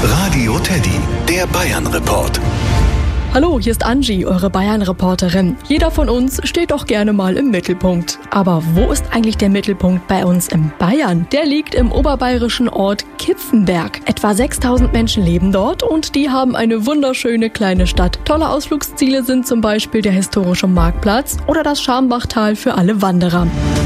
Radio Teddy, der Bayern-Report. Hallo, hier ist Angie, eure Bayern-Reporterin. Jeder von uns steht doch gerne mal im Mittelpunkt. Aber wo ist eigentlich der Mittelpunkt bei uns in Bayern? Der liegt im oberbayerischen Ort Kipfenberg. Etwa 6000 Menschen leben dort und die haben eine wunderschöne kleine Stadt. Tolle Ausflugsziele sind zum Beispiel der historische Marktplatz oder das Schambachtal für alle Wanderer.